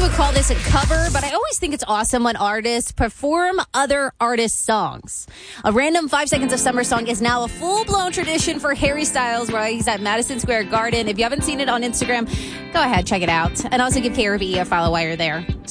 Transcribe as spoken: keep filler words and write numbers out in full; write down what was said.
would call this a cover, but I always think it's awesome when artists perform other artists' songs. A random five seconds of summer song is now a full-blown tradition for Harry Styles while he's at Madison Square Garden. If you haven't seen it on Instagram, go ahead, check it out. And also give K R V E a follow while you're there.